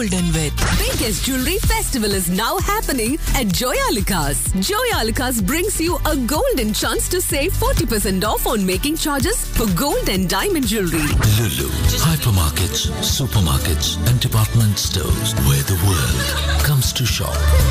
golden with. Biggest jewelry festival is now happening at Joyalukas. Joyalukas brings you a golden chance to save 40% off on making charges for gold and diamond jewelry. Lulu, hypermarkets, supermarkets, and department stores where the world comes to shop.